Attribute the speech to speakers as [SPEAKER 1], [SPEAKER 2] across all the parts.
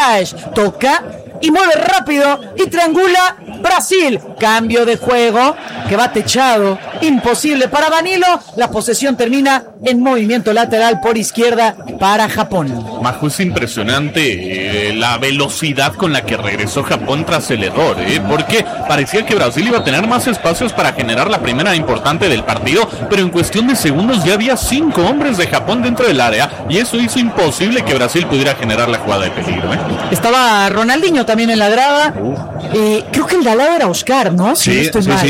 [SPEAKER 1] Moraes toca y mueve rápido y triangula Brasil. Cambio de juego que va techado. Imposible para Danilo. La posesión termina en movimiento lateral por izquierda para Japón.
[SPEAKER 2] Majo, es impresionante la velocidad con la que regresó Japón tras el error, porque parecía que Brasil iba a tener más espacios para generar la primera importante del partido, pero en cuestión de segundos ya había 5 hombres de Japón dentro del área y eso hizo imposible que Brasil pudiera generar la jugada de peligro.
[SPEAKER 1] Estaba Ronaldinho también en la grada. Creo que el de al lado era Oscar, ¿no?
[SPEAKER 3] Sí.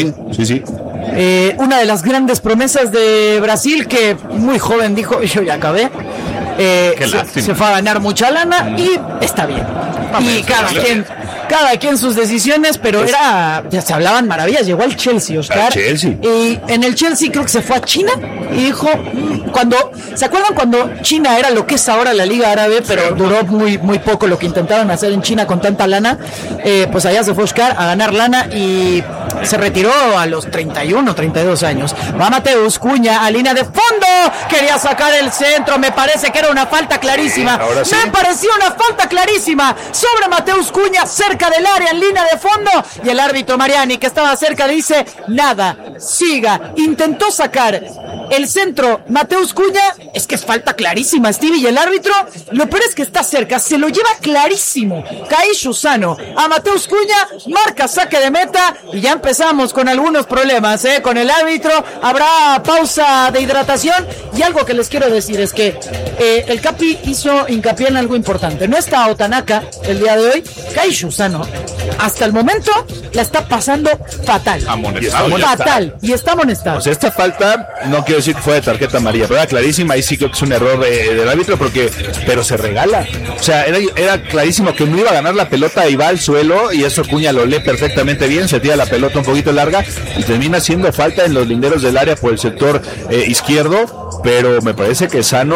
[SPEAKER 1] Una de las grandes promesas de Brasil, que muy joven dijo, yo ya acabé. Se fue a ganar mucha lana y está bien. Y cada quien sus decisiones, pero ya se hablaban maravillas. Llegó al Chelsea, Oscar. Y en el Chelsea creo que se fue a China y dijo, ¿se acuerdan cuando China era lo que es ahora la Liga Árabe, pero duró muy, muy poco lo que intentaron hacer en China con tanta lana? Pues allá se fue Oscar a ganar lana y se retiró a los 31, 32 años. Va Mateus Cunha a línea de fondo. Quería sacar el centro. Me parece que era una falta clarísima. Me pareció una falta clarísima sobre Mateus Cunha, cerca del área, en línea de fondo. Y el árbitro Mariani, que estaba cerca, le dice, nada, siga. Intentó sacar el centro Mateus Cunha. Es que es falta clarísima, Stevie. Y el árbitro, lo peor es que está cerca, se lo lleva clarísimo. Kaishu Sano a Mateus Cunha, marca saque de meta. Y ya empezamos con algunos problemas, con el árbitro. Habrá pausa de hidratación. Y algo que les quiero decir es que el Capi hizo hincapié en algo importante. No está Otanaka el día de hoy. Kaishu Sano, hasta el momento, la está pasando fatal. Y está amonestado.
[SPEAKER 3] O sea, esta falta, no quiero decir que fue de tarjeta amarilla, pero era clarísima. Ahí sí creo que es un error del árbitro, pero se regala. O sea, era clarísimo que no iba a ganar la pelota y va al suelo, y eso Cunha lo lee perfectamente bien. Se tira la pelota un poquito larga y termina haciendo falta en los linderos del área por el sector izquierdo. Pero me parece que Sano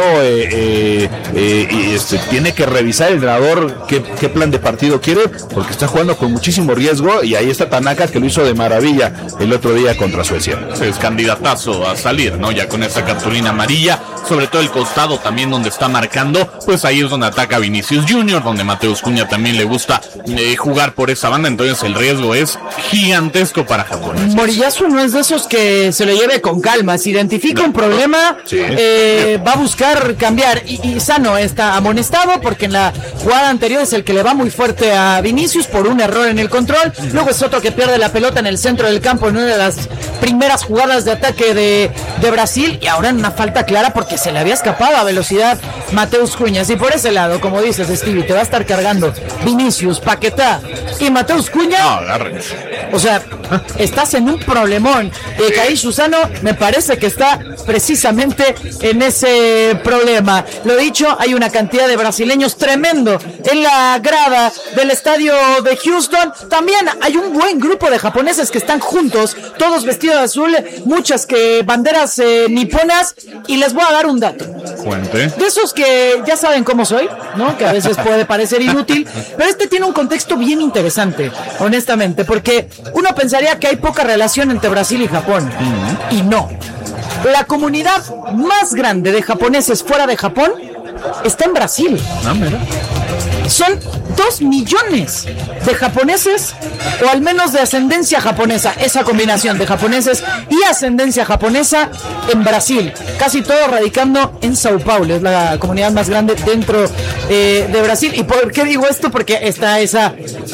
[SPEAKER 3] tiene que revisar el entrenador qué plan de partido quiere, porque está jugando con muchísimo riesgo. Y ahí está Tanaka, que lo hizo de maravilla el otro día contra Suecia.
[SPEAKER 2] Es candidatazo a salir, ¿no? Ya con esa cartulina amarilla, sobre todo el costado también donde está marcando, pues ahí es donde ataca Vinicius Junior, donde Mateus Cunha también le gusta jugar por esa banda. Entonces el riesgo es gigantesco para Japón.
[SPEAKER 1] Moriyasu no es de esos que se lo lleve con calma. Si identifica un problema, va a buscar cambiar. Y Sano está amonestado porque en la jugada anterior es el que le va muy fuerte a Vinicius por un error en el control. Luego es otro que pierde la pelota en el centro del campo en una de las primeras jugadas de ataque de Brasil, y ahora en una falta clara porque se le había escapado a velocidad Mateus Cunha. Y por ese lado, como dices, Stevie, te va a estar cargando Vinicius, Paquetá y Mateus Cunha. O sea, estás en un problemón. Kaishu Sano me parece que está precisamente en ese problema. Lo dicho, hay una cantidad de brasileños tremendo en la grada del estadio de Houston. También hay un buen grupo de japoneses que están juntos, todos vestidos de azul, muchas banderas niponas. Y les voy a dar un dato.
[SPEAKER 2] Fuente.
[SPEAKER 1] De esos que ya saben cómo soy, ¿no? Que a veces puede parecer inútil, pero este tiene un contexto bien interesante, honestamente, porque uno pensaría que hay poca relación entre Brasil y Japón, y no. La comunidad más grande de japoneses fuera de Japón está en Brasil.
[SPEAKER 2] Mira.
[SPEAKER 1] Son 2 millones de japoneses, o al menos de ascendencia japonesa, esa combinación de japoneses y ascendencia japonesa en Brasil, casi todos radicando en Sao Paulo. Es la comunidad más grande dentro de Brasil. ¿Y por qué digo esto? Porque está esa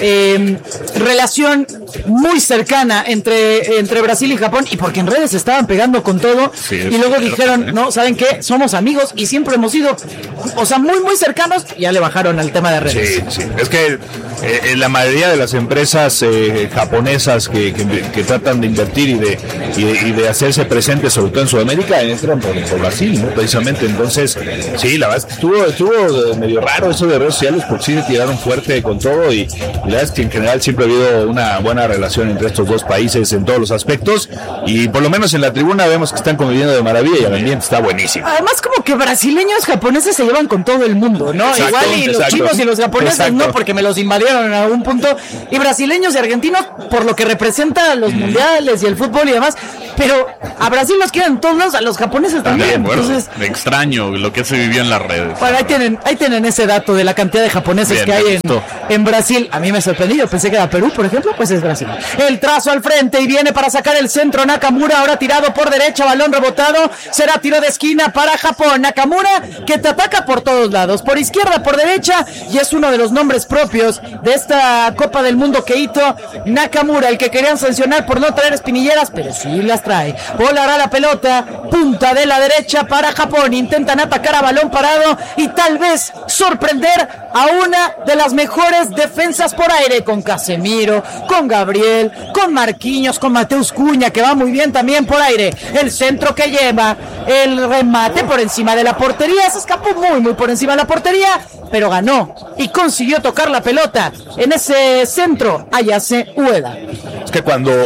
[SPEAKER 1] relación muy cercana entre Brasil y Japón, y porque en redes se estaban pegando con todo, y luego dijeron, no, ¿saben qué? Somos amigos y siempre hemos sido, o sea, muy muy cercanos. Ya le bajaron al tema de redes.
[SPEAKER 3] Sí. Es que la mayoría de las empresas japonesas que tratan de invertir y de hacerse presentes, sobre todo en Sudamérica, entran por Brasil, ¿no? Precisamente. Entonces, sí, la verdad es que estuvo medio raro eso de redes sociales, porque sí le tiraron fuerte con todo, y la verdad es que en general siempre ha habido una buena relación entre estos dos países en todos los aspectos, y por lo menos en la tribuna vemos que están conviviendo de maravilla y el ambiente está buenísimo.
[SPEAKER 1] Además, como que brasileños japoneses se llevan con todo el mundo, ¿no?
[SPEAKER 3] Exacto,
[SPEAKER 1] igual y los chinos y los japoneses no, porque me los invadieron en algún punto, y brasileños y argentinos por lo que representa los mundiales y el fútbol y demás, pero a Brasil los quieren todos, a los japoneses también. Entonces,
[SPEAKER 2] extraño lo que se vivió en las redes.
[SPEAKER 1] Bueno, ahí tienen ese dato de la cantidad de japoneses que hay en Brasil. A mí me sorprendió, yo pensé que era Perú, por ejemplo, pues es Brasil. El trazo al frente y viene para sacar el centro Nakamura, ahora tirado por derecha, balón rebotado, será tiro de esquina para Japón. Nakamura que te ataca por todos lados, por izquierda, por derecha, y es uno de los nombres propios de esta Copa del Mundo, Keito Nakamura, el que querían sancionar por no traer espinilleras, pero sí las trae. Volará la pelota, punta de la derecha para Japón, intentan atacar a balón parado y tal vez sorprender a una de las mejores defensas por aire, con Casemiro, con Gabriel, con Marquinhos, con Mateus Cunha, que va muy bien también por aire. El centro que lleva, el remate por encima de la portería, se escapó muy por encima de la portería, pero ganó y consiguió tocar la pelota en ese centro. Ayase Ueda.
[SPEAKER 3] Es que cuando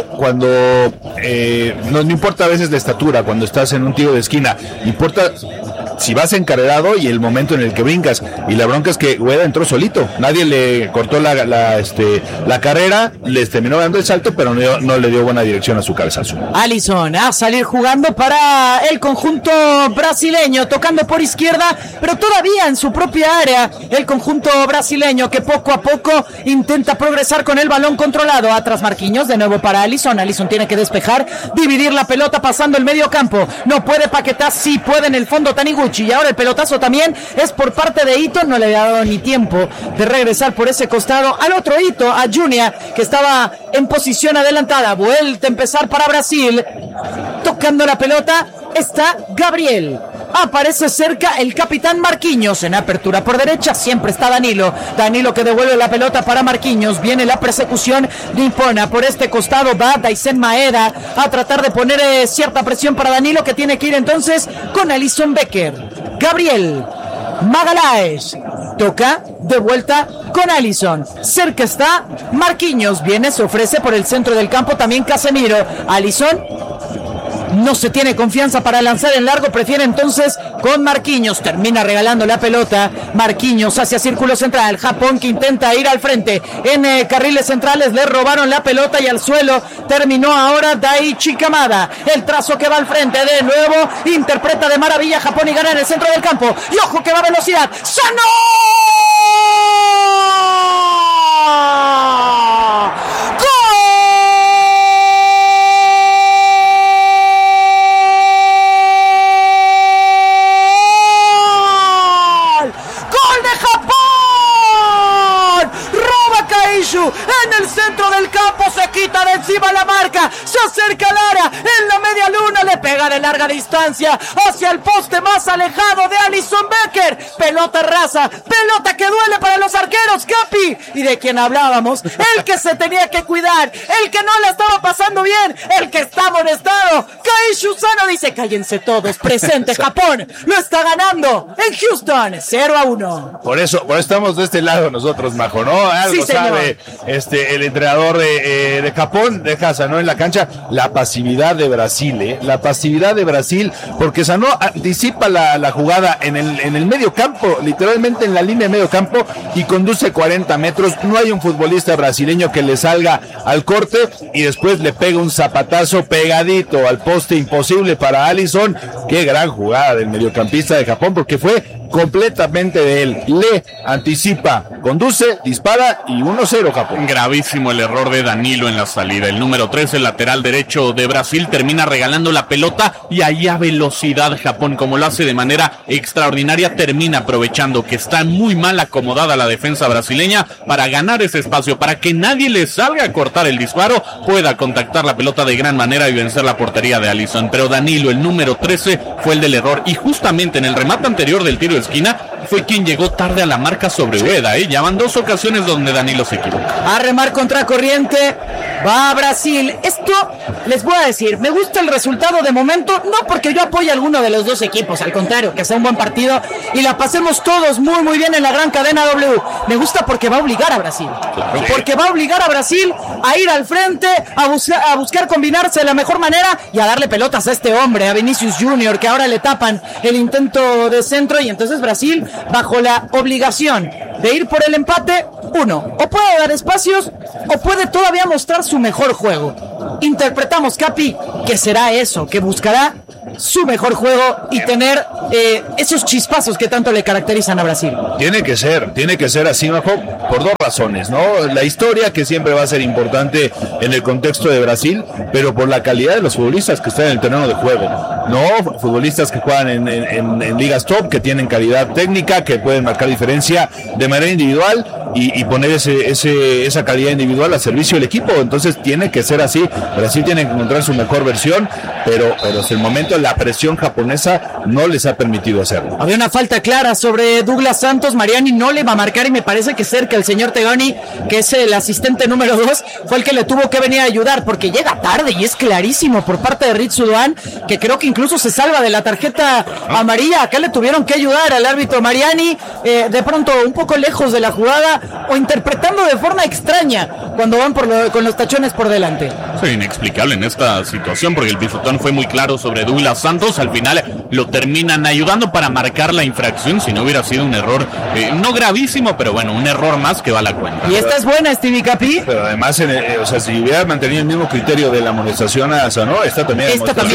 [SPEAKER 3] no importa a veces la estatura, cuando estás en un tiro de esquina, importa si vas encarrerado y el momento en el que brincas, y la bronca es que Ueda entró solito, nadie le cortó la carrera, les terminó dando el salto, pero no le dio buena dirección a su cabezazo.
[SPEAKER 1] Alisson a salir jugando para el conjunto brasileño, tocando por izquierda, pero todavía en su propia área, el conjunto brasileño que poco a poco intenta progresar con el balón controlado. Atrás Marquinhos, de nuevo para Alisson tiene que despejar, dividir la pelota pasando el medio campo, no puede Paquetá, sí puede en el fondo Taniguchi, y ahora el pelotazo también es por parte de Ito, no le había dado ni tiempo de regresar por ese costado al otro Ito, a Junior, que estaba en posición adelantada. Vuelta a empezar para Brasil, tocando la pelota está Gabriel. Aparece cerca el capitán Marquinhos. En apertura por derecha siempre está Danilo que devuelve la pelota para Marquinhos. Viene la persecución de Impona. Por este costado va Daisen Maeda a tratar de poner cierta presión para Danilo, que tiene que ir entonces con Alisson Becker. Gabriel Magalhães toca de vuelta con Alisson. Cerca está Marquinhos. Viene, se ofrece por el centro del campo también Casemiro. Alisson no se tiene confianza para lanzar en largo, prefiere entonces con Marquinhos, termina regalando la pelota. Marquinhos hacia círculo central, Japón que intenta ir al frente en carriles centrales, le robaron la pelota y al suelo terminó ahora Daichi Kamada. El trazo que va al frente de nuevo, interpreta de maravilla Japón y gana en el centro del campo, y ojo que va a velocidad. ¡Sanó! En el centro del campo, se quita de encima la marca, se acerca al área, en la media luna le pega de larga distancia hacia el poste más alejado de Alisson Becker. Pelota rasa, pelota que duele para los arqueros, Capi. ¿Y de quién hablábamos? El que se tenía que cuidar, el que no la estaba pasando bien, el que está amonestado. Kaishu Sano dice: cállense todos, presente Japón, lo está ganando en Houston, 0-1.
[SPEAKER 3] Por eso estamos de este lado nosotros, Majo, ¿no? Algo sí, sabe el entrenador de Japón, deja a Sanó en la cancha. La pasividad de Brasil, la pasividad de Brasil, porque Sanó anticipa la jugada en el medio campo, literalmente en la línea de medio campo, y conduce 40 metros. No hay un futbolista brasileño que le salga al corte y después le pega un zapatazo pegadito al poste, imposible para Alisson. Qué gran jugada del mediocampista de Japón, porque fue completamente de él. Le anticipa, conduce, dispara y 1-0 Japón.
[SPEAKER 2] Gravísimo el error de Danilo en la salida. El número 3, el lateral derecho de Brasil, termina regalando la pelota y ahí a velocidad Japón, como lo hace de manera extraordinaria, termina aprovechando que está muy mal acomodada la defensa brasileña para ganar ese espacio, para que nadie le salga a cortar el disparo, pueda contactar la pelota de gran manera y vencer la portería de Alisson. Pero Danilo, el número 13, fue el del error, y justamente en el remate anterior del tiro de esquina fue quien llegó tarde a la marca sobre Ueda. Ya van 2 ocasiones donde Danilo se equivoca.
[SPEAKER 1] A remar contra corriente va a Brasil. Esto les voy a decir, me gusta el resultado de momento, no porque yo apoye a alguno de los dos equipos, al contrario, que sea un buen partido y la pasemos todos muy bien en la gran cadena W. Me gusta porque va a obligar a Brasil, claro, porque va a obligar a Brasil a ir al frente, a buscar combinarse de la mejor manera y a darle pelotas a este hombre, a Vinicius Junior, que ahora le tapan el intento de centro, y entonces Brasil bajo la obligación de ir por el empate, uno, o puede dar espacios o puede todavía mostrar su mejor juego. Interpretamos, Capi, que será eso, que buscará su mejor juego y tener esos chispazos que tanto le caracterizan a Brasil.
[SPEAKER 3] Tiene que ser así, Majo, por dos razones, ¿no? La historia, que siempre va a ser importante en el contexto de Brasil, pero por la calidad de los futbolistas que están en el terreno de juego, ¿no? Futbolistas que juegan en ligas top, que tienen calidad técnica, que pueden marcar diferencia de manera individual y poner esa calidad individual al servicio del equipo. Entonces tiene que ser así. Brasil tiene que encontrar su mejor versión, pero hasta el momento la presión japonesa no les ha permitido hacerlo.
[SPEAKER 1] Había una falta clara sobre Douglas Santos. Mariani no le va a marcar y me parece que cerca el señor Tegoni, que es el asistente número 2, fue el que le tuvo que venir a ayudar, porque llega tarde y es clarísimo por parte de Ritsu Doan, que creo que incluso se salva de la tarjeta amarilla. Acá le tuvieron que ayudar al árbitro Mariani, de pronto un poco lejos de la jugada o interpretando de forma extraña cuando van con los tachones por delante.
[SPEAKER 2] Sí, inexplicable en esta situación, porque el pisotón fue muy claro sobre Douglas Santos. Al final lo terminan ayudando para marcar la infracción, si no hubiera sido un error, no gravísimo, pero bueno, un error más que va a la cuenta.
[SPEAKER 1] Y esta es buena, Stevie Capi.
[SPEAKER 3] Pero además, si hubiera mantenido el mismo criterio de la amonestación a Sanó, esta también.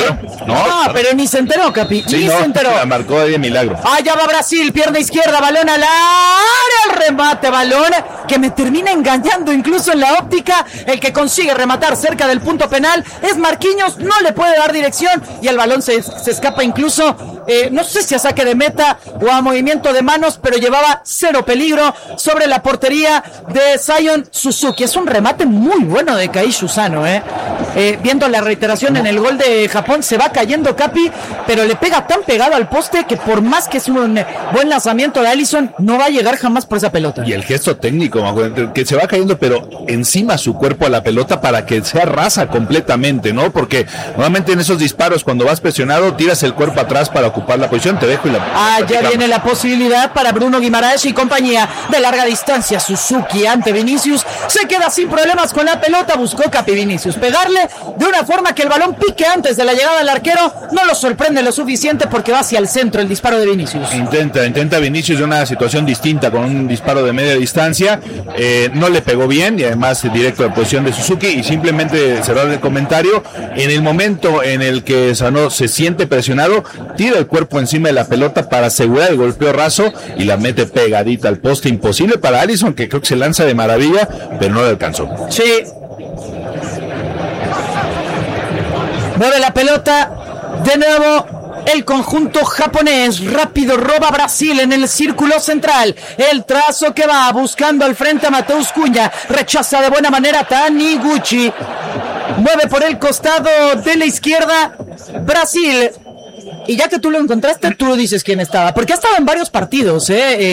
[SPEAKER 1] No, pero ni se enteró, Capi, sí, ni se enteró.
[SPEAKER 3] La marcó de milagro.
[SPEAKER 1] Allá va Brasil, pierna izquierda, balón al área, el remate, balón que me termina engañando incluso en la óptica. El que consigue rematar cerca del punto penal es Marquinhos, no le puede dar dirección y el balón se escapa incluso, no sé si a saque de meta o a movimiento de manos, pero llevaba cero peligro sobre la portería de Zion Suzuki. Es un remate muy bueno de Kaishu Sano, viendo la reiteración en el gol de Japón, se va cayendo, Capi, pero le pega tan pegado al poste que por más que es un buen lanzamiento de Alisson, no va a llegar jamás por esa pelota.
[SPEAKER 3] Y el gesto técnico, que se va cayendo, pero encima su cuerpo a la pelota para que sea rasa completamente, ¿no? Porque normalmente en esos disparos, cuando vas presionado, tiras el cuerpo atrás para ocupar la posición. Te dejo y
[SPEAKER 1] ya viene la posibilidad para Bruno Guimaraes y compañía de larga distancia. Suzuki ante Vinicius, se queda sin problemas con la pelota, buscó Capi Vinicius pegarle de una forma que el balón pique antes de la llegada del arquero, no lo sorprende lo suficiente porque va hacia el centro el disparo de Vinicius.
[SPEAKER 3] Intenta Vinicius de una situación distinta con un disparo de media distancia, no le pegó bien y además directo de posición de Suzuki. Y simplemente cerrar el comentario, en el momento en el que Sanó se siente presionado, tira el cuerpo encima de la pelota para asegurar el golpeo raso y la mete pegadita al poste. Imposible para Alisson, que creo que se lanza de maravilla, pero no le alcanzó.
[SPEAKER 1] Sí. Mueve la pelota de nuevo el conjunto japonés. Rápido roba Brasil en el círculo central. El trazo que va buscando al frente a Mateus Cunha. Rechaza de buena manera Taniguchi. Mueve por el costado de la izquierda Brasil. Y ya que tú lo encontraste, tú dices quién estaba. Porque ha estado en varios partidos,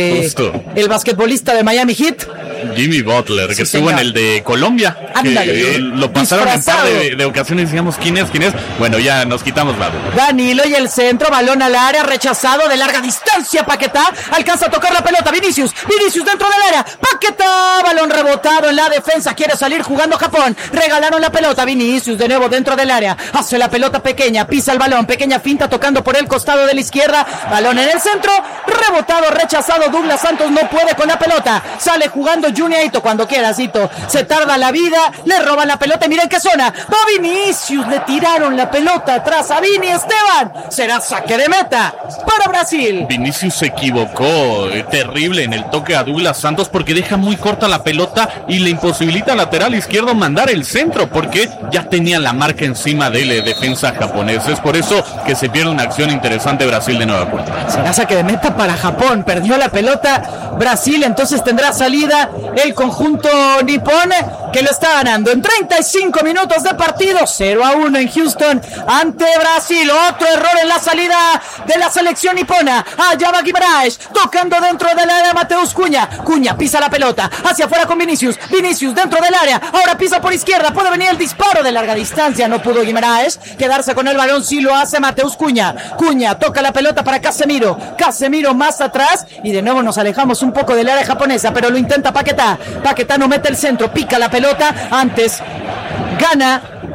[SPEAKER 1] el basquetbolista de Miami Heat.
[SPEAKER 2] Jimmy Butler, que estuvo en el de Colombia. Que lo pasaron en par de ocasiones, digamos, ¿quién es? Bueno, ya nos quitamos la duda.
[SPEAKER 1] Danilo y el centro, balón al área, rechazado de larga distancia, Paquetá. Alcanza a tocar la pelota, Vinicius dentro del área. Paquetá, balón rebotado en la defensa, quiere salir jugando Japón. Regalaron la pelota, Vinicius de nuevo dentro del área. Hace la pelota pequeña, pisa el balón, pequeña finta tocando por el costado de la izquierda. Balón en el centro, rebotado, rechazado. Douglas Santos no puede con la pelota. Sale jugando Junior Ito cuando quiera, Ito. Se tarda la vida, le roban la pelota y miren qué zona. Va Vinicius, le tiraron la pelota atrás a Vini Esteban. Será saque de meta para Brasil.
[SPEAKER 2] Vinicius se equivocó, terrible en el toque a Douglas Santos porque deja muy corta la pelota y le imposibilita al lateral izquierdo mandar el centro porque ya tenía la marca encima de la defensa japonesa. Es por eso que se pierde una acción interesante Brasil de nueva cuenta.
[SPEAKER 1] Será saque de meta para Japón. Perdió la pelota Brasil, entonces tendrá salida el conjunto nipón, que lo está ganando en 35 minutos de partido, 0-1 en Houston ante Brasil. Otro error en la salida de la selección nipona. Allá va Guimaraes, tocando dentro del área Mateus Cunha. Cunha pisa la pelota hacia afuera con Vinicius dentro del área, ahora pisa por izquierda, puede venir el disparo de larga distancia, no pudo Guimaraes quedarse con el balón, sí lo hace Mateus Cunha toca la pelota para Casemiro más atrás y de nuevo nos alejamos un poco del área japonesa, pero lo intenta Paquetá no mete el centro, pica la pelota, antes gana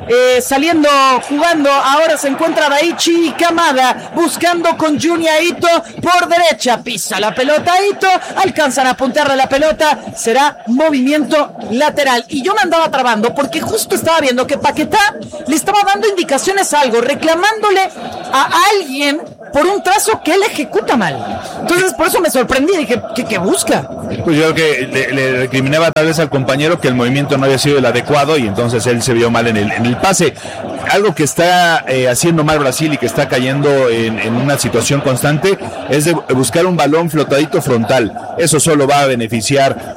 [SPEAKER 1] saliendo, jugando, ahora se encuentra Daichi Kamada, buscando con Junya Ito por derecha, pisa la pelota Ito, alcanzan a apuntarle la pelota, será movimiento lateral. Y yo me andaba trabando porque justo estaba viendo que Paquetá le estaba dando indicaciones a algo, reclamándole a alguien por un trazo que él ejecuta mal. Entonces por eso me sorprendí, dije, ¿qué busca?
[SPEAKER 3] Pues yo creo que le recriminaba tal vez al compañero que el movimiento no había sido el adecuado y entonces él se vio mal en el pase. Algo que está haciendo mal Brasil y que está cayendo en una situación constante es de buscar un balón flotadito frontal. Eso solo va a beneficiar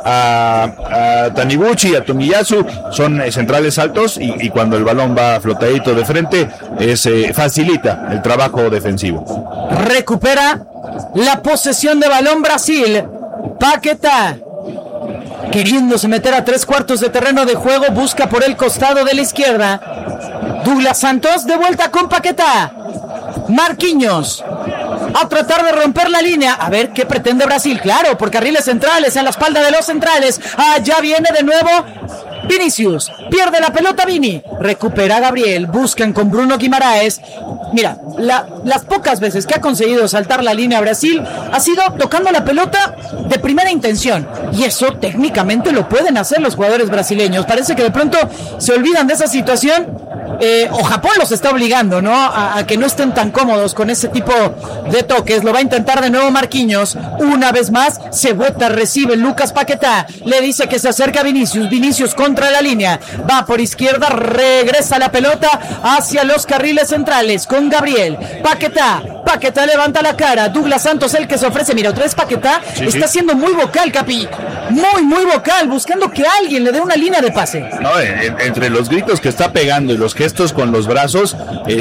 [SPEAKER 3] a Taniguchi y a Tomiyasu. Son centrales altos y cuando el balón va flotadito de frente facilita el trabajo defensivo.
[SPEAKER 1] Recupera la posesión de balón Brasil. Paquetá, queriéndose meter a 3/4 de terreno de juego, busca por el costado de la izquierda. Douglas Santos de vuelta con Paquetá. Marquinhos a tratar de romper la línea. A ver qué pretende Brasil. Claro, por carriles centrales, en la espalda de los centrales. Allá viene de nuevo Vinicius. Pierde la pelota Vini. Recupera Gabriel. Buscan con Bruno Guimaraes. Mira, las pocas veces que ha conseguido saltar la línea Brasil ha sido tocando la pelota de primera intención. Y eso técnicamente lo pueden hacer los jugadores brasileños. Parece que de pronto se olvidan de esa situación. O Japón los está obligando, ¿no? A que no estén tan cómodos con ese tipo de toques. Lo va a intentar de nuevo Marquinhos. Una vez más, se bota, recibe Lucas Paquetá. Le dice que se acerca Vinicius. Vinicius contra la línea. Va por izquierda, regresa la pelota hacia los carriles centrales con Gabriel. Paquetá levanta la cara. Douglas Santos el que se ofrece. Mira, otra vez Paquetá está siendo muy vocal, Capi. Muy vocal, buscando que alguien le dé una línea de pase.
[SPEAKER 3] No, entre los gritos que está pegando y los gestos con los brazos,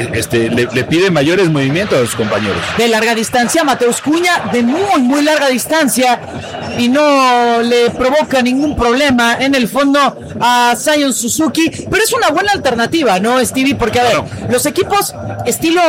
[SPEAKER 3] le pide mayores movimientos a sus compañeros.
[SPEAKER 1] De larga distancia, Mateus Cunha, de muy larga distancia, y no le provoca ningún problema en el fondo a Zion Suzuki, pero es una buena alternativa, ¿no, Stevie? Porque, a ver, los equipos estilo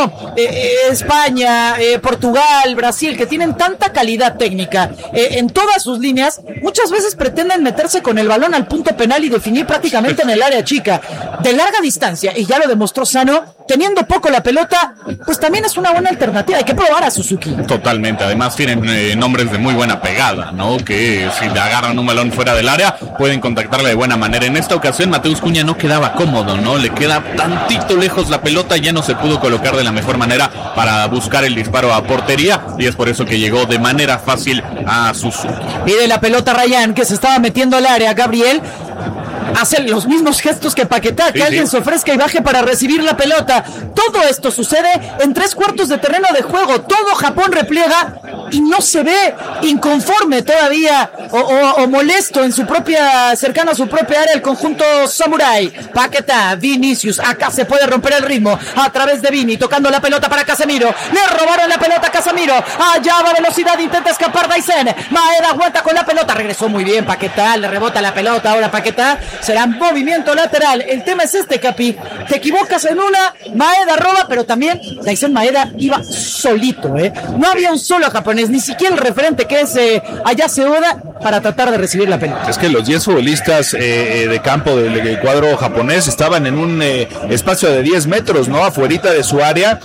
[SPEAKER 1] España, Portugal, Brasil, que tienen tanta calidad técnica en todas sus líneas, muchas veces pretenden meterse con el balón al punto penal y definir prácticamente en el área chica. De larga distancia, y ya lo demostró Sano, teniendo poco la pelota, pues también es una buena alternativa. Hay que probar a Suzuki.
[SPEAKER 2] Totalmente, además tienen nombres de muy buena pegada, ¿no? Que si le agarran un balón fuera del área, pueden contactarle de buena manera. En esta ocasión, Mateus Cunha no quedaba cómodo, ¿no? Le queda tantito lejos la pelota, ya no se pudo colocar de la mejor manera para buscar el disparo a portería, y es por eso que llegó de manera fácil a Suzuki.
[SPEAKER 1] Pide la pelota Rayán, que se estaba metiendo al área. Gabriel hace los mismos gestos que Paquetá, que alguien se ofrezca y baje para recibir la pelota. Todo esto sucede en 3/4 de terreno de juego. Todo Japón repliega y no se ve inconforme todavía o molesto en su propia, cercano a su propia área, el conjunto Samurai. Paquetá, Vinicius, acá se puede romper el ritmo a través de Vini, tocando la pelota para Casemiro. Le robaron la pelota a Casemiro. Allá va velocidad, intenta escapar Daisen. Maeda aguanta con la pelota, regresó muy bien Paquetá, le rebota la pelota ahora Paquetá. Será movimiento lateral. El tema es Capi. Te equivocas en una, Maeda roba, pero también Daisen Maeda iba solito, No había un solo japonés, ni siquiera el referente que es Ayase Oda, para tratar de recibir la pelota.
[SPEAKER 3] Es que los 10 futbolistas de campo del cuadro japonés estaban en un espacio de 10 metros, ¿no? Afuerita de su área,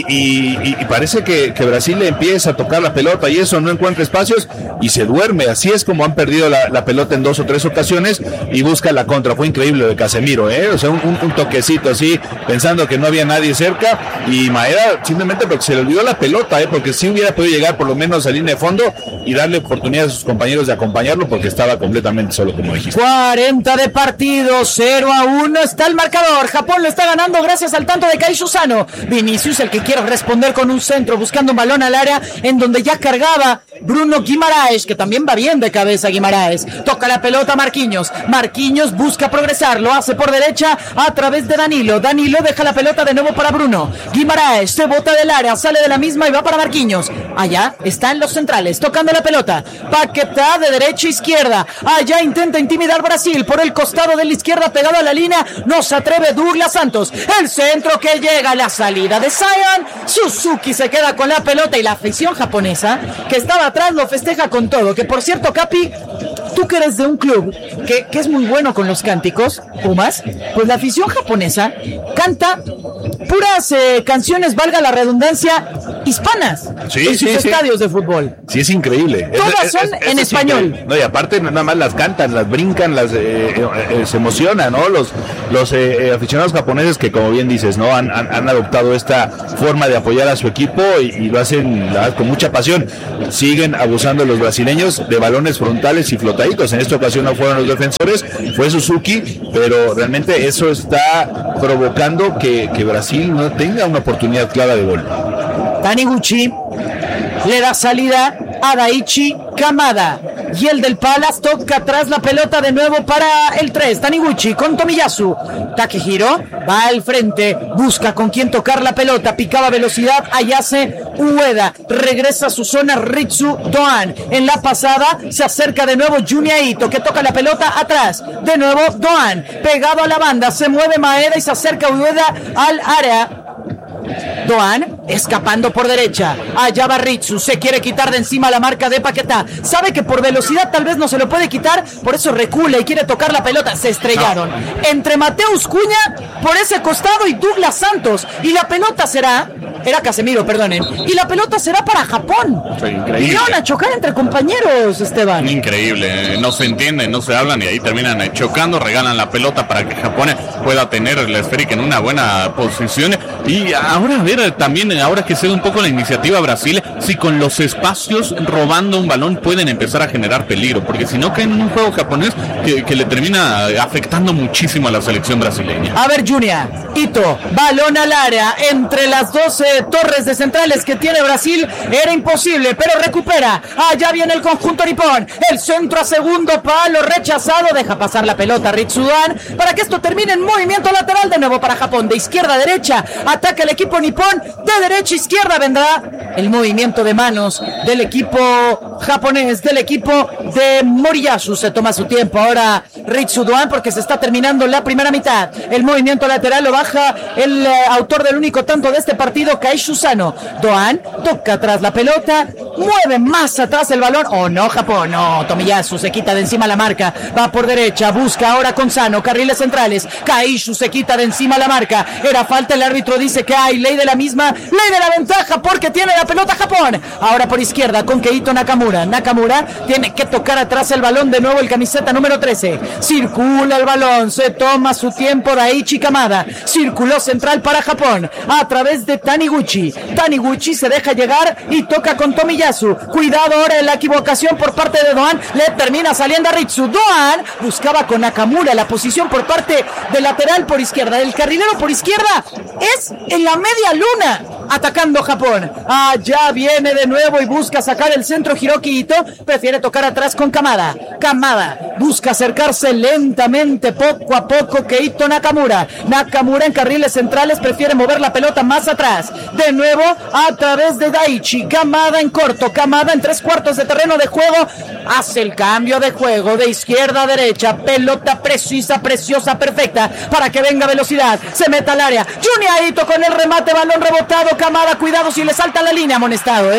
[SPEAKER 3] y parece que Brasil le empieza a tocar la pelota y eso, no encuentra espacios y se duerme. Así es como han perdido la pelota en 2 o 3 ocasiones y busca la contra. Fue increíble lo de Casemiro, o sea, un toquecito así, pensando que no había nadie cerca, y Maeda simplemente porque se le olvidó la pelota, porque sí hubiera podido llegar por lo menos a línea de fondo y darle oportunidad a sus compañeros de acompañarlo, porque estaba completamente solo, como dijiste.
[SPEAKER 1] 40 de partido, 0-1 está el marcador. Japón lo está ganando gracias al tanto de Kaishu Sano. Vinicius, el que quiere responder con un centro, buscando un balón al área en donde ya cargaba Bruno Guimaraes, que también va bien de cabeza Guimaraes. Toca la pelota Marquinhos busca progresar, lo hace por derecha a través de Danilo deja la pelota de nuevo para Bruno. Guimaraes se bota del área, sale de la misma y va para Marquinhos. Allá están los centrales tocando la pelota. Paquetá de derecha a izquierda, allá intenta intimidar Brasil por el costado de la izquierda pegado a la línea, no se atreve Douglas Santos, el centro que llega, la salida de Zion. Suzuki se queda con la pelota, y la afición japonesa, que estaba atrás lo festeja con todo. Que por cierto, Capi, tú que eres de un club que es muy bueno con los cánticos, Pumas, pues la afición japonesa canta puras canciones, valga la redundancia, hispanas en sus estadios de fútbol.
[SPEAKER 3] Sí, es increíble.
[SPEAKER 1] Todas son en español.
[SPEAKER 3] No, y aparte nada más las cantan, las brincan, se emocionan, ¿no? Los aficionados japoneses que, como bien dices, ¿no? Han adoptado esta forma de apoyar a su equipo y lo hacen con mucha pasión. Siguen abusando los brasileños de balones frontales y flotaditos. En esta ocasión no fueron los defensores, fue Suzuki, pero realmente eso está provocando que Brasil no tenga una oportunidad clara de gol.
[SPEAKER 1] Taniguchi le da salida a Daichi Kamada y el del Palace toca atrás la pelota de nuevo para el 3. Taniguchi con Tomiyasu. Takehiro va al frente, busca con quién tocar la pelota, picaba velocidad Ayase Ueda, regresa a su zona Ritsu Doan. En la pasada se acerca de nuevo Junya Ito, que toca la pelota atrás, de nuevo Doan, pegado a la banda, se mueve Maeda y se acerca Ueda al área. Doan escapando por derecha, allá va Ritsu, se quiere quitar de encima la marca de Paquetá, sabe que por velocidad tal vez no se lo puede quitar, por eso recula y quiere tocar la pelota, se estrellaron entre Mateus Cunha por ese costado y Douglas Santos, y la pelota era Casemiro, perdonen, y la pelota será para Japón.
[SPEAKER 2] Increíble.
[SPEAKER 1] Y van a chocar entre compañeros, Esteban.
[SPEAKER 2] Increíble, no se entienden, no se hablan y ahí terminan chocando, regalan la pelota para que Japón pueda tener la esférica en una buena posición. Y ahora a ver también, ahora que se da un poco la iniciativa Brasil, si con los espacios robando un balón pueden empezar a generar peligro, porque si no caen en un juego japonés que le termina afectando muchísimo a la selección brasileña.
[SPEAKER 1] A ver, Junya Ito, balón al área entre las 12 torres de centrales que tiene Brasil, era imposible, pero recupera, allá viene el conjunto nipón, el centro a segundo palo, rechazado, deja pasar la pelota Ritsudan, para que esto termine en movimiento lateral de nuevo para Japón, de izquierda a derecha, ataca el equipo nipón, de derecha a izquierda vendrá el movimiento de manos del equipo japonés, del equipo de Moriyasu, se toma su tiempo ahora Ritsudan porque se está terminando la primera mitad, el movimiento lateral lo baja el autor del único tanto de este partido, Kaishu Sano. Doan toca atrás la pelota, mueve más atrás el balón, no Japón, no, Tomiyasu se quita de encima la marca, va por derecha, busca ahora con Sano, carriles centrales, Kaishu se quita de encima la marca, era falta, el árbitro dice que hay ley de la misma, ley de la ventaja porque tiene la pelota Japón, ahora por izquierda con Keito Nakamura tiene que tocar atrás el balón de nuevo el camiseta número 13, circula el balón, se toma su tiempo Daichi Kamada, circuló central para Japón, a través de Taniguchi se deja llegar y toca con Tomiyasu, cuidado ahora en la equivocación por parte de Doan, le termina saliendo a Ritsu, Doan buscaba con Nakamura la posición por parte del lateral por izquierda, el carrilero por izquierda es en la media luna, atacando Japón, allá viene de nuevo y busca sacar el centro Hiroki Ito, prefiere tocar atrás con Kamada busca acercarse lentamente poco a poco Keito Nakamura en carriles centrales, prefiere mover la pelota más atrás, de nuevo a través de Daichi, Kamada en corto, Kamada en 3/4 de terreno de juego, hace el cambio de juego de izquierda a derecha, pelota precisa, preciosa, perfecta, para que venga velocidad, se meta al área, Junya Ito con el remate, balón rebotado, Kamada, cuidado si le salta la línea, amonestado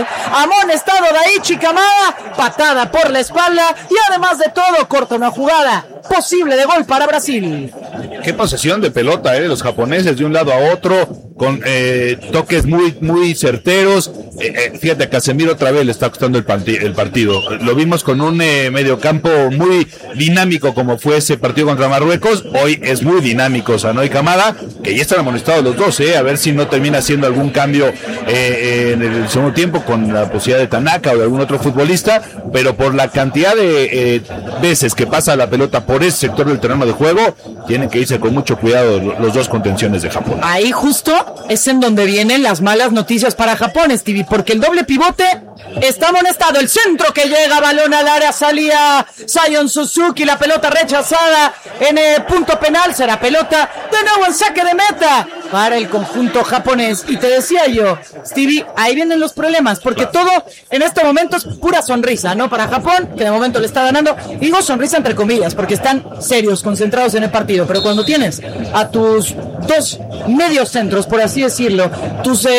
[SPEAKER 1] Daichi Kamada, patada por la espalda y además de todo corta una jugada posible de gol para Brasil.
[SPEAKER 3] Qué posesión de pelota de los japoneses de un lado a otro, con toques muy certeros. Fíjate, a Casemiro otra vez le está costando el partido. Lo vimos con un mediocampo muy dinámico como fue ese partido contra Marruecos. Hoy es muy dinámico Sano y Kamada, que ya están amonestados los dos, a ver si no termina haciendo algún cambio en el segundo tiempo con la posibilidad de Tanaka o de algún otro futbolista, pero por la cantidad de veces que pasa la pelota por ese sector del terreno de juego, tienen que irse con mucho cuidado los dos contenciones de Japón.
[SPEAKER 1] Ahí justo es en donde vienen las malas noticias para Japón, Stevie, porque el doble pivote está amonestado, el centro que llega, balón al área, salía Sion Suzuki, la pelota rechazada en el punto penal, será pelota de nuevo en saque de meta para el conjunto japonés. Y te decía yo, Stevie, ahí vienen los problemas, porque todo en este momento es pura sonrisa, ¿no? Para Japón, que de momento le está ganando, digo sonrisa entre comillas, porque están serios, concentrados en el partido, pero cuando tienes a tus dos medios centros, por así decirlo, tus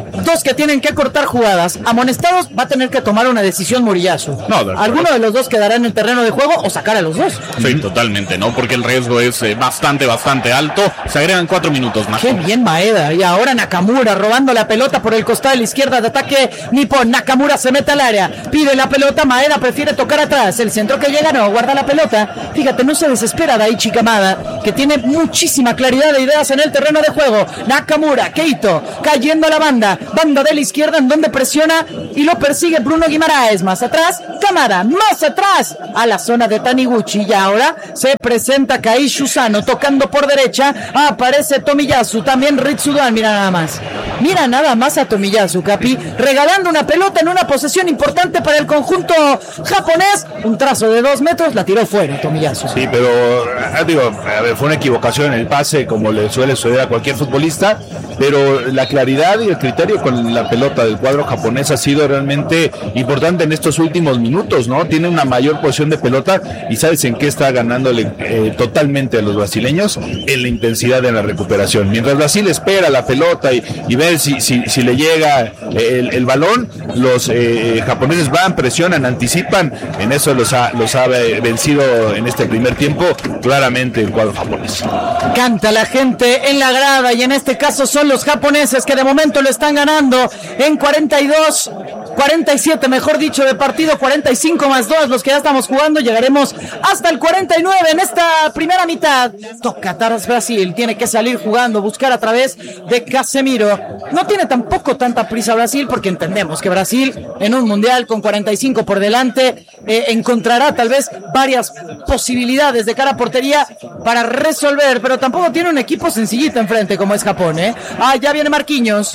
[SPEAKER 1] dos que tienen que cortar jugadas, amonestados, va a tener que tomar una decisión Murillazo. Alguno de los dos quedará en el terreno de juego o sacar a los dos.
[SPEAKER 2] Sí, totalmente, ¿no? Porque el riesgo es bastante alto. Se agregan 4 minutos más.
[SPEAKER 1] Qué bien Maeda. Y ahora Nakamura robando la pelota por el costado de la izquierda de ataque Nippon. Nakamura se mete al área, pide la pelota, Maeda prefiere tocar atrás. El centro que llega no, guarda la pelota. Fíjate, no se desespera Daichi Kamada, que tiene muchísima claridad de ideas en el terreno de juego. Nakamura, Keito, cayendo a la banda de la izquierda en donde presiona y lo persigue Bruno Guimaraes. Más atrás, Kamada, más atrás, a la zona de Taniguchi. Y ahora se presenta Kaishu Sano tocando por derecha, aparece Tomiyasu, también Ritsudan. Mira nada más a Tomiyasu, Capi, regalando una pelota en una posesión importante para el conjunto japonés. Un trazo de 2 metros, la tiró fuera Tomiyasu.
[SPEAKER 3] Sí, pero fue una equivocación en el pase, como le suele suceder a cualquier futbolista, pero la claridad y el criterio con la pelota del cuadro japonés ha sido realmente importante en estos últimos minutos, ¿no? Tiene una mayor posición de pelota y ¿sabes en qué está ganándole totalmente a los brasileños? En la intensidad de la recuperación. Mientras Brasil espera la pelota y ve si le llega el balón, los japoneses van, presionan, anticipan. En eso los ha vencido en este primer tiempo claramente el cuadro japonés.
[SPEAKER 1] Canta la gente en la grada y en este caso son los japoneses que de momento lo están ganando en 47 mejor dicho de partido, 45 más 2 los que ya estamos jugando. Llegaremos hasta el 49 en esta primera mitad. Toca atrás Brasil, tiene que salir jugando, buscar a través de Casemiro. No tiene tampoco tanta prisa Brasil, porque entendemos que Brasil en un mundial con 45 por delante encontrará tal vez varias posibilidades de cara a portería para resolver, pero tampoco tiene un equipo sencillito enfrente como es Japón, ya viene Marquinhos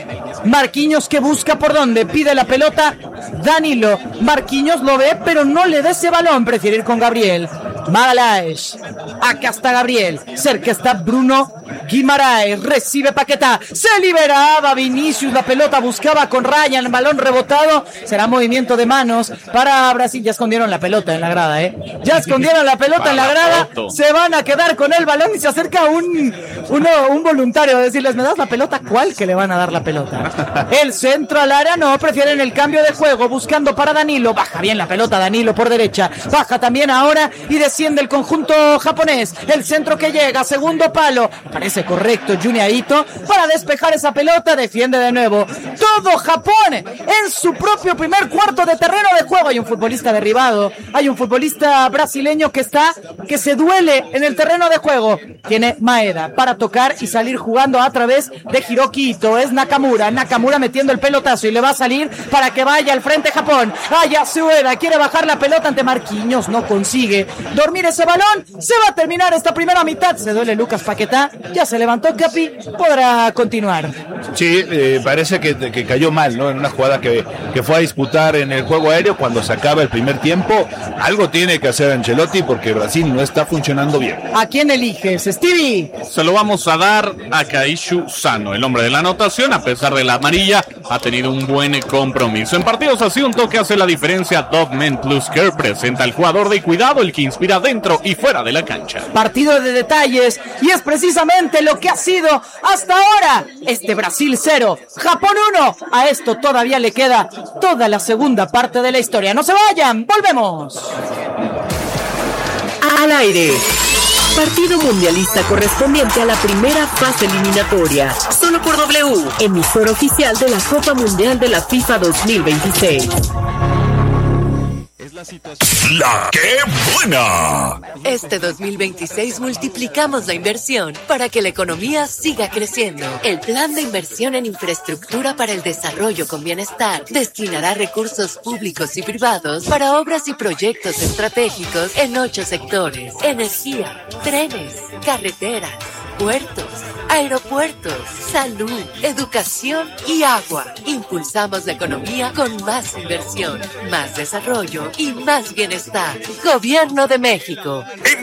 [SPEAKER 1] que busca por dónde, pide la pelota Danilo, Marquinhos lo ve pero no le da ese balón, prefiere ir con Gabriel Magalhaes. Acá está Gabriel, cerca está Bruno Guimaraes, recibe Paquetá, se liberaba Vinicius, la pelota buscaba con Ryan, el balón rebotado, será movimiento de manos para Brasil. Ya escondieron la pelota en la grada, ya escondieron la pelota en la grada, se van a quedar con el balón y se acerca un voluntario a decirles, ¿me das la pelota? ¿Cuál que le van a dar la pelota? El centro al área, no, prefieren el cambio de juego, buscando para Danilo, baja bien la pelota Danilo por derecha, baja también ahora y desciende el conjunto japonés, el centro que llega, segundo palo, parece correcto Junya Ito para despejar esa pelota, defiende de nuevo, todo Japón en su propio primer cuarto de terreno de juego. Hay un futbolista derribado, hay un futbolista brasileño que se duele en el terreno de juego, tiene Maeda para tocar y salir jugando a través de Hiroki Ito, es Nakamura metiendo el pelotazo y le va a salir para que vaya al frente Japón. Yasueda quiere bajar la pelota ante Marquinhos, no consigue dormir ese balón, se va a terminar esta primera mitad, se duele Lucas Paquetá, ya se levantó Capi, podrá continuar.
[SPEAKER 3] Sí, parece que cayó mal, ¿no? En una jugada que fue a disputar en el juego aéreo cuando se acaba el primer tiempo. Algo tiene que hacer Ancelotti porque Brasil no está funcionando bien.
[SPEAKER 1] ¿A quién eliges, Stevie?
[SPEAKER 2] Se lo vamos a dar a Kaishu Sano, el hombre de la anotación. A pesar de la amarilla, ha tenido un buen compromiso. En partidos así, un toque hace la diferencia. Dogman Plus Care presenta al jugador de cuidado, el que inspira dentro y fuera de la cancha.
[SPEAKER 1] Partido de detalles, y es precisamente lo que ha sido hasta ahora este Brasil 0, Japón 1. A esto todavía le queda toda la segunda parte de la historia. No se vayan, volvemos.
[SPEAKER 4] Al aire. Partido mundialista correspondiente a la primera fase eliminatoria. Solo por W, emisor oficial de la Copa Mundial de la FIFA 2026.
[SPEAKER 5] ¡La qué buena!
[SPEAKER 4] Este 2026 multiplicamos la inversión para que la economía siga creciendo. El Plan de Inversión en Infraestructura para el Desarrollo con Bienestar destinará recursos públicos y privados para obras y proyectos estratégicos en 8 sectores: energía, trenes, carreteras, puertos, aeropuertos, salud, educación y agua. Impulsamos la economía con más inversión, más desarrollo y más bienestar. Gobierno de México.